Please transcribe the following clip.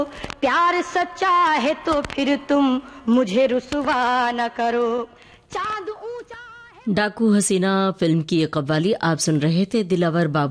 प्यार सच्चा है तो फिर तुम मुझे रुसवा न करो। चांद ऊंचा है। डाकू हसीना फिल्म की ये कव्वाली आप सुन रहे थे दिलावर बाबू